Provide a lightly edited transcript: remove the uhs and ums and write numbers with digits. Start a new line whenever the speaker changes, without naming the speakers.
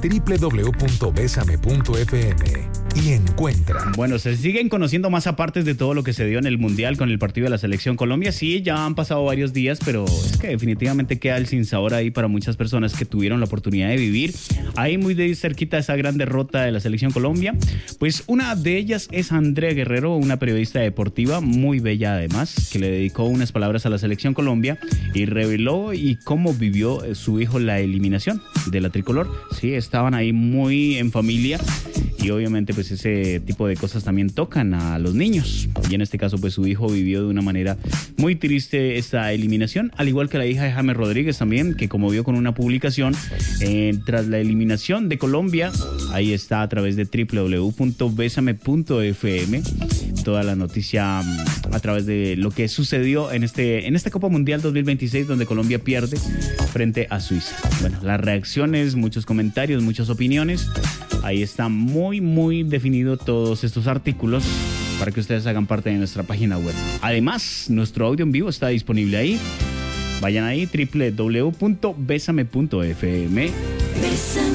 www.besame.fm y encuentra.
Bueno, se siguen conociendo más apartes de todo lo que se dio en el Mundial con el partido de la Selección Colombia. Sí, ya han pasado varios días, pero es que definitivamente queda el sinsabor ahí para muchas personas que tuvieron la oportunidad de vivir ahí muy de cerquita esa gran derrota de la Selección Colombia. Pues una de ellas es Andrea Guerrero, una periodista deportiva muy bella además, que le dedicó unas palabras a la Selección Colombia y reveló y cómo vivió su hijo la eliminación de la tricolor. Sí, estaban ahí muy en familia y obviamente pues ese tipo de cosas también tocan a los niños, y en este caso pues su hijo vivió de una manera muy triste esta eliminación, al igual que la hija de James Rodríguez también, que como vio con una publicación tras la eliminación de Colombia. Ahí está a través de www.besame.fm toda la noticia a través de lo que sucedió en esta Copa Mundial 2026, donde Colombia pierde frente a Suiza. Bueno, las reacciones, muchos comentarios, muchas opiniones. Ahí está muy definido todos estos artículos para que ustedes hagan parte de nuestra página web. Además, nuestro audio en vivo está disponible ahí. Vayan ahí, www.besame.fm.